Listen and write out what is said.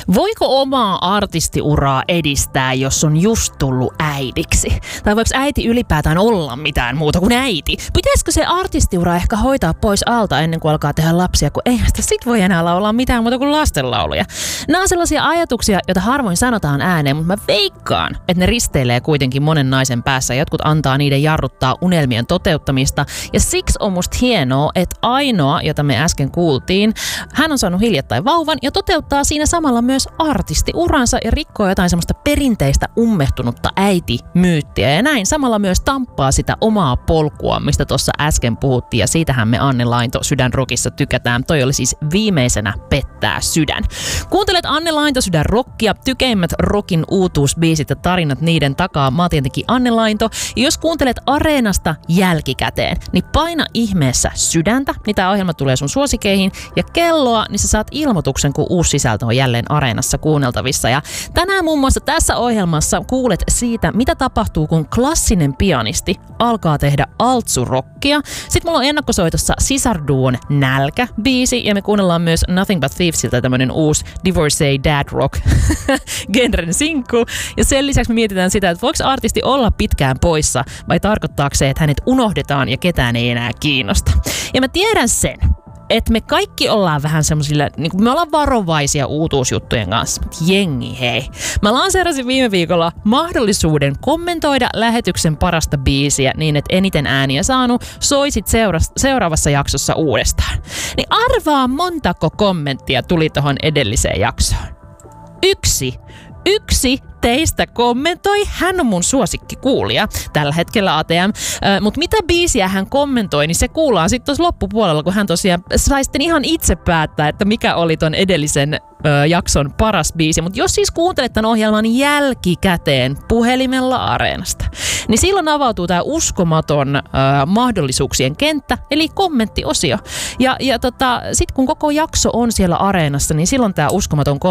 Voiko omaa artistiuraa edistää, jos on just tullut äidiksi? Tai voiko äiti ylipäätään olla mitään muuta kuin äiti? Pitäisikö se artistiura ehkä hoitaa pois alta ennen kuin alkaa tehdä lapsia, kun eihän sitä sit voi enää laulaa mitään muuta kuin lastenlauluja? Nämä on sellaisia ajatuksia, joita harvoin sanotaan ääneen, mutta mä veikkaan, että ne risteilee kuitenkin monen naisen päässä. Jotkut antaa niiden jarruttaa unelmien toteuttamista. Ja siksi on musta hienoa, että Ainoa, jota me äsken kuultiin, hän on saanut hiljattain vauvan ja toteuttaa siinä samalla myös artistiuransa ja rikkoo jotain semmoista perinteistä ummehtunutta äitimyyttiä. Ja näin samalla myös tamppaa sitä omaa polkua, mistä tuossa äsken puhuttiin. Ja siitähän me Anne Lainto Sydänrockissa tykätään. Toi oli siis viimeisenä Pettää sydän. Kuuntelet Anne Lainto Sydänrockia, tykeimmät rockin uutuusbiisit ja tarinat niiden takaa. Mä oon tietenkin Anne Lainto. Ja jos kuuntelet Areenasta jälkikäteen, niin paina ihmeessä sydäntä, niin tää ohjelma tulee sun suosikeihin, ja kelloa, niin sä saat ilmoituksen, kun uusi sisältö on jälleen Areenassa kuunneltavissa. Ja tänään muun muassa tässä ohjelmassa kuulet siitä, mitä tapahtuu, kun klassinen pianisti alkaa tehdä altsurockia. Sitten mulla on ennakkosoitossa sisarduon Nälkä-biisi, ja me kuunnellaan myös Nothing But Thievesiltä tämmönen uusi Divorcee Dad Rock genren sinkku. Ja sen lisäksi me mietitään sitä, että voiko artisti olla pitkään poissa, vai tarkoittaako se, että hänet unohdetaan ja ketään ei enää kiinnosta. Ja mä tiedän sen, että me kaikki ollaan vähän semmosilla, niin me ollaan varovaisia uutuusjuttujen kanssa. Jengi, hei. Mä lanseerasin viime viikolla mahdollisuuden kommentoida lähetyksen parasta biisiä niin, että eniten ääniä saanut soisit seuraavassa jaksossa uudestaan. Niin arvaa, montako kommenttia tuli tohon edelliseen jaksoon. Yksi teistä kommentoi, hän on mun suosikkikuulija tällä hetkellä ATM, mutta mitä biisiä hän kommentoi, niin se kuullaan sitten tuossa loppupuolella, kun hän tosiaan sai sitten ihan itse päättää, että mikä oli ton edellisen jakson paras biisi. Mutta jos siis kuuntelet tämän ohjelman jälkikäteen puhelimella Areenasta, niin silloin avautuu tämä uskomaton mahdollisuuksien kenttä, eli kommenttiosio. Ja sitten kun koko jakso on siellä Areenassa, niin silloin tämä uskomaton